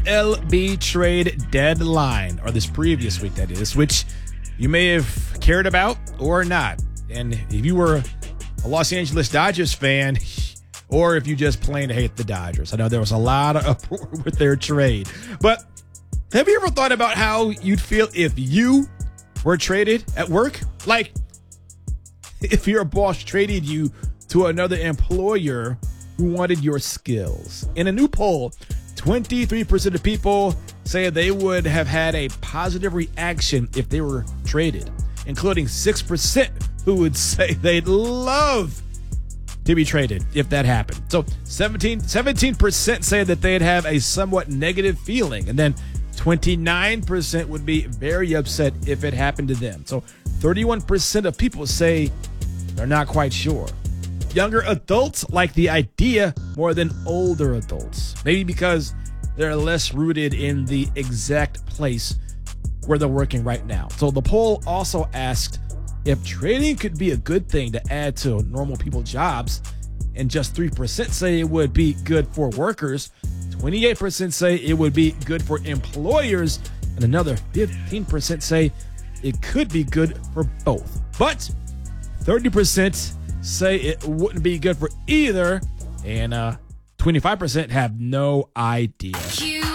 MLB trade deadline, or this previous week, that is, which you may have cared about or not. And if you were a Los Angeles Dodgers fan, or if you just plain hate the Dodgers, I know there was a lot of uproar with their trade. But have you ever thought about how you'd feel if you were traded at work? Like, if your boss traded you to another employer who wanted your skills. In a new poll, 23% of people say they would have had a positive reaction if they were traded, including 6% who would say they'd love to be traded if that happened. So 17% say that they'd have a somewhat negative feeling, and then 29% would be very upset if it happened to them. So 31% of people say they're not quite sure. Younger adults like the idea more than older adults, maybe because they're less rooted in the exact place where they're working right now. So the poll also asked if trading could be a good thing to add to normal people's jobs, and just 3% say it would be good for workers, 28% say it would be good for employers, and another 15% say it could be good for both. But 30% say it wouldn't be good for either, and 25% have no idea.